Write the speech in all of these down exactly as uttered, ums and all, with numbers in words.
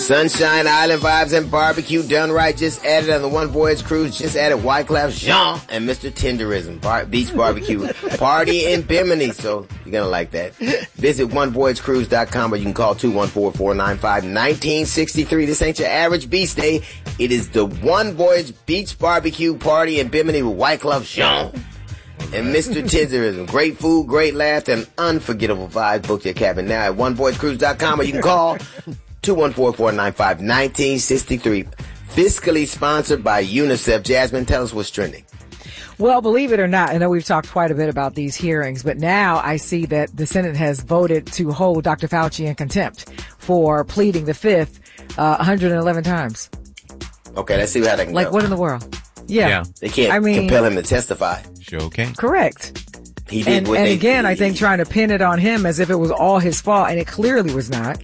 Sunshine Island vibes and barbecue done right. Just added on the One Voyage Cruise. Just added Wyclef Jean and Mister Tenderism Bar- Beach Barbecue Party in Bimini. So you're going to like that. Visit one voyage cruise dot com or you can call two one four, four nine five, one nine six three. This ain't your average beach day. It is the One Voyage Beach Barbecue Party in Bimini with Wyclef Jean and Mister Tenderism. Great food, great laughter, and unforgettable vibes. Book your cabin now at one voyage cruise dot com or you can call two one four, four nine five, one nine six three. Fiscally sponsored by UNICEF. Jasmine, tell us what's trending. Well, believe it or not, I know we've talked quite a bit about these hearings, but now I see that the Senate has voted to hold Doctor Fauci in contempt for pleading the fifth uh, one hundred eleven times. Okay, let's see how that can Like, go. what in the world? Yeah. Yeah. They can't I mean, compel him to testify. Sure can. Correct. He did And, what and they, again, he, I think trying to pin it on him as if it was all his fault, and it clearly was not.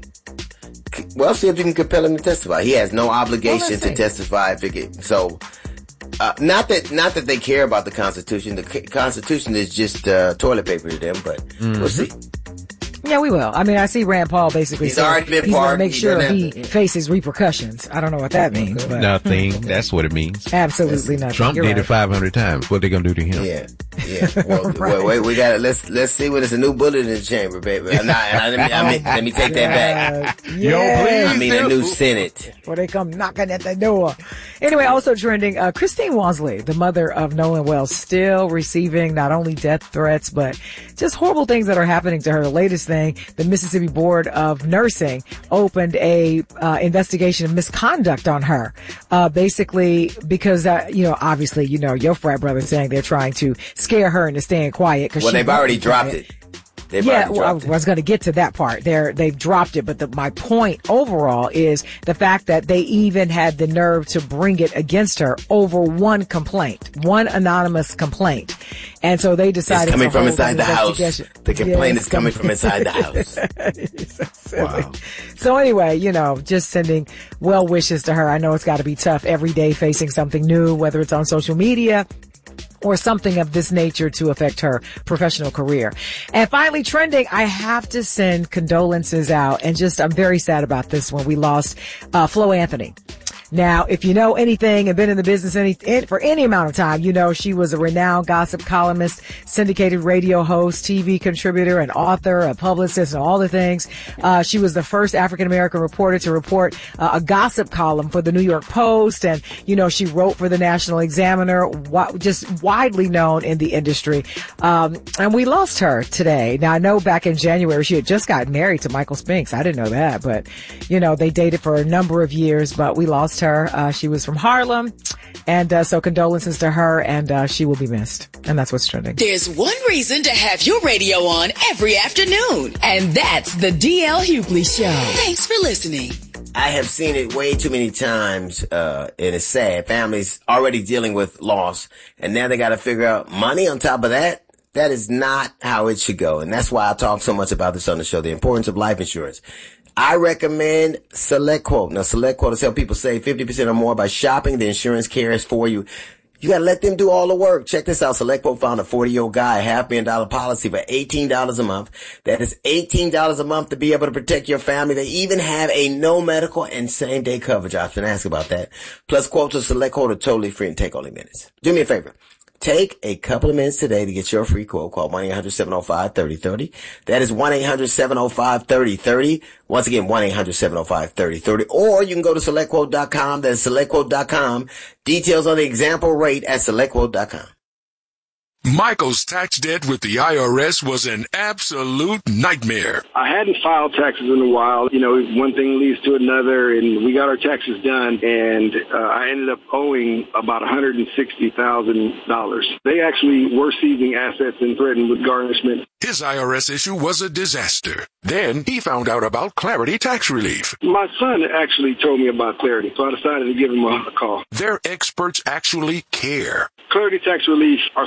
Well, see if you can compel him to testify. He has no obligation Well, to see. testify. If it get, so, uh, not that not that they care about the Constitution. The C- Constitution is just uh, toilet paper to them. But Mm-hmm. we'll see. Yeah, we will. I mean, I see Rand Paul basically He's saying already been he's going to pardoned. make He sure doesn't he have to- faces repercussions. I don't know what that means, but Nothing. That's what it means. absolutely nothing. Trump You're did it right. five hundred times. What they gonna do to him? Yeah, yeah. Well, wait, wait, we got to let's let's see when there's a new bullet in the chamber, baby. I'm not, and I, let, me, I mean, let me take that back. Uh, yes. I mean, a new Senate. Before they come knocking at the door. Anyway, also trending, uh, Christine Walsley, the mother of Nolan Wells, still receiving not only death threats, but just horrible things that are happening to her. The latest thing, the Mississippi Board of Nursing opened a uh, investigation of misconduct on her. Uh, basically because, uh, you know, obviously, you know, your frat brother saying they're trying to scare her into staying quiet. Cause Well, she they've already won't be dropped quiet. it. They've Yeah, already well, I dropped it. was going to get to that part. They're, they've dropped it, but the, my point overall is the fact that they even had the nerve to bring it against her over one complaint, one anonymous complaint. And so they decided It's coming to from hold inside an the house. investigation. The complaint Yes, is coming from inside the house. It's so silly. Wow. So anyway, you know, just sending well wishes to her. I know it's got to be tough every day facing something new, whether it's on social media or something of this nature to affect her professional career. And finally, trending, I have to send condolences out, and just, I'm very sad about this one. We lost uh, Flo Anthony. Now, if you know anything and been in the business any for any amount of time, you know she was a renowned gossip columnist, syndicated radio host, T V contributor, an author, a publicist, and all the things. Uh, she was the first African-American reporter to report uh, a gossip column for the New York Post, and, you know, she wrote for the National Examiner, wi- just widely known in the industry. Um, and we lost her today. Now, I know back in January she had just gotten married to Michael Spinks. I didn't know that, but, you know, they dated for a number of years, but we lost her. Uh, she was from Harlem, and uh, so condolences to her, and uh, she will be missed. And that's what's trending. There's one reason to have your radio on every afternoon, and that's the D L Hughley Show. Thanks for listening. I have seen it way too many times, uh, and it's sad. Families already dealing with loss, and now they got to figure out money on top of that. That is not how it should go. And that's why I talk so much about this on the show, the importance of life insurance. I recommend SelectQuote. Now, SelectQuote has helped people save fifty percent or more by shopping the insurance carriers for you. You gotta let them do all the work. Check this out. SelectQuote found a forty-year-old guy a half million dollar policy for eighteen dollars a month. That is eighteen dollars a month to be able to protect your family. They even have a no medical and same day coverage option. Ask about that. Plus, quotes of SelectQuote are totally free and take only minutes. Do me a favor. Take a couple of minutes today to get your free quote. Call one eight hundred seven oh five three oh three oh. That is one eight hundred seven oh five three oh three oh. Once again, one eight hundred seven oh five three oh three oh. Or you can go to select quote dot com. That's select quote dot com. Details on the example rate at select quote dot com. Michael's tax debt with the I R S was an absolute nightmare. I hadn't filed taxes in a while. You know, one thing leads to another, and we got our taxes done, and uh, I ended up owing about one hundred sixty thousand dollars. They actually were seizing assets and threatened with garnishment. His I R S issue was a disaster. Then he found out about Clarity Tax Relief. My son actually told me about Clarity, so I decided to give him a, a call. Their experts actually care. Clarity Tax Relief are some of the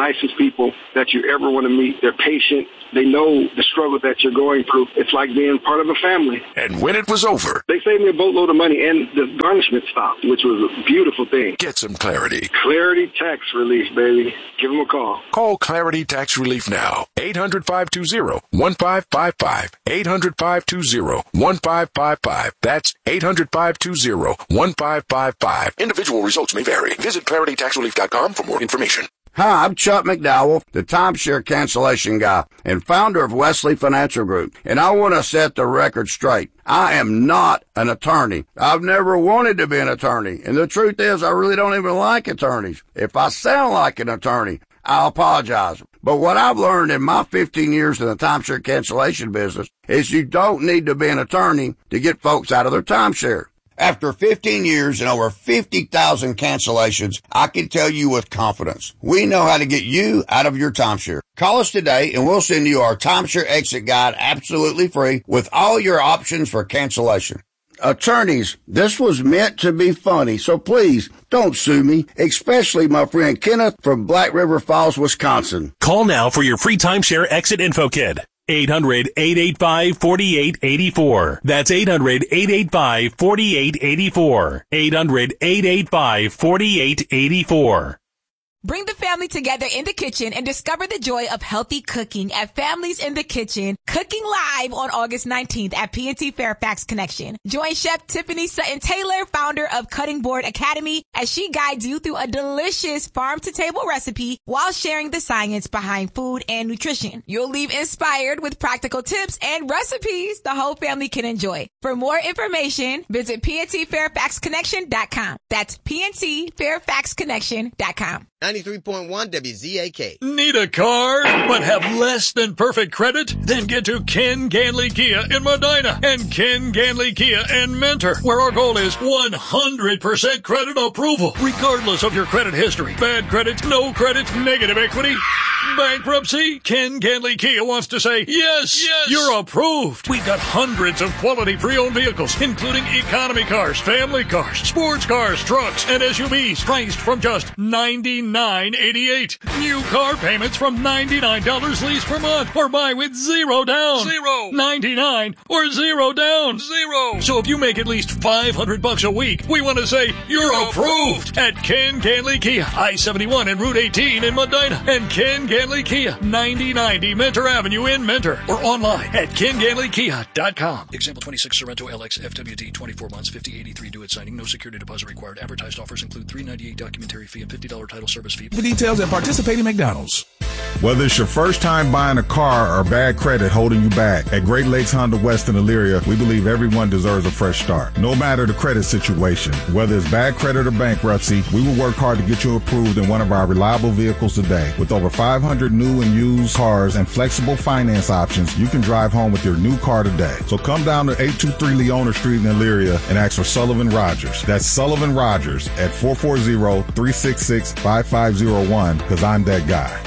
nicest people that you ever want to meet. They're patient. They know the struggle that you're going through. It's like being part of a family. And when it was over, they saved me a boatload of money, and the garnishment stopped, which was a beautiful thing. Get some clarity. Clarity Tax Relief, baby. Give them a call. Call Clarity Tax Relief now. eight hundred, five two zero, one five five five. eight hundred, five two zero, one five five five. That's eight hundred, five two zero, one five five five. Individual results may vary. Visit clarity tax relief dot com for more information. Hi, I'm Chuck McDowell, the timeshare cancellation guy and founder of Wesley Financial Group, and I want to set the record straight. I am not an attorney. I've never wanted to be an attorney, and the truth is I really don't even like attorneys. If I sound like an attorney, I apologize. But what I've learned in my fifteen years in the timeshare cancellation business is you don't need to be an attorney to get folks out of their timeshare. After fifteen years and over fifty thousand cancellations, I can tell you with confidence, we know how to get you out of your timeshare. Call us today and we'll send you our timeshare exit guide absolutely free with all your options for cancellation. Attorneys, this was meant to be funny, so please don't sue me, especially my friend Kenneth from Black River Falls, Wisconsin. Call now for your free timeshare exit info kit. eight hundred, eight eight five, four eight eight four. That's eight hundred, eight eight five, four eight eight four. eight hundred, eight eight five, four eight eight four. Bring the family together in the kitchen and discover the joy of healthy cooking at Families in the Kitchen, cooking live on August nineteenth at P and T Fairfax Connection. Join Chef Tiffany Sutton-Taylor, founder of Cutting Board Academy, as she guides you through a delicious farm-to-table recipe while sharing the science behind food and nutrition. You'll leave inspired with practical tips and recipes the whole family can enjoy. For more information, visit P N T Fairfax Connection dot com. That's P N T Fairfax Connection dot com. ninety-three point one W Z A K. Need a car, but have less than perfect credit? Then get to Ken Ganley Kia in Medina and Ken Ganley Kia in Mentor, where our goal is one hundred percent credit approval, regardless of your credit history. Bad credit, no credit, negative equity, bankruptcy. Ken Ganley Kia wants to say, yes, yes, you're approved. We've got hundreds of quality pre-owned vehicles, including economy cars, family cars, sports cars, trucks, and S U Vs, priced from just ninety-nine eighty-eight. New car payments from ninety-nine dollars lease per month, or buy with zero down. Zero. ninety-nine or zero down. Zero. So if you make at least five hundred bucks a week, we want to say you're approved at Ken Ganley Kia, I seventy-one and Route eighteen in Medina, and Ken Ganley Kia, ninety ninety Mentor Avenue in Mentor, or online at ken ganley kia dot com. Example twenty-six Sorrento L X F W D, twenty-four months, fifty eighty-three due at signing. No security deposit required. Advertised offers include three ninety-eight documentary fee and fifty dollars title service fee. The details at participating McDonald's. Whether it's your first time buying a car or bad credit holding you back, at Great Lakes Honda West in Elyria, we believe everyone deserves a fresh start. No matter the credit situation, whether it's bad credit or bankruptcy, we will work hard to get you approved in one of our reliable vehicles today. With over five hundred new and used cars and flexible finance options, you can drive home with your new car today. So come down to eight two three Leona Street in Elyria and ask for Sullivan Rogers. That's Sullivan Rogers at four four zero, three six six, five five zero one, because I'm that guy.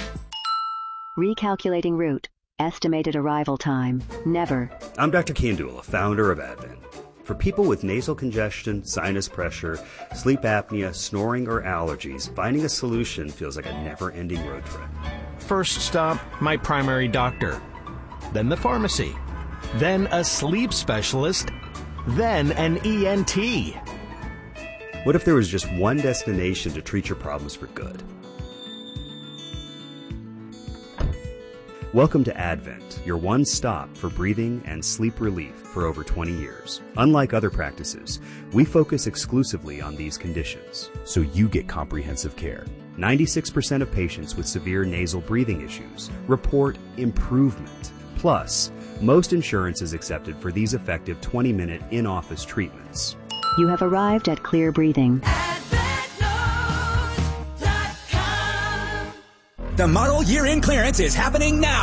Recalculating route. Estimated arrival time. Never. I'm Doctor Kandula, founder of Advent. For people with nasal congestion, sinus pressure, sleep apnea, snoring, or allergies, finding a solution feels like a never-ending road trip. First stop, my primary doctor. Then the pharmacy. Then a sleep specialist. Then an E N T. What if there was just one destination to treat your problems for good? Welcome to Advent, your one stop for breathing and sleep relief for over twenty years. Unlike other practices, we focus exclusively on these conditions, so you get comprehensive care. ninety-six percent of patients with severe nasal breathing issues report improvement. Plus, most insurance is accepted for these effective twenty-minute in-office treatments. You have arrived at Clear Breathing. The model year-end clearance is happening now.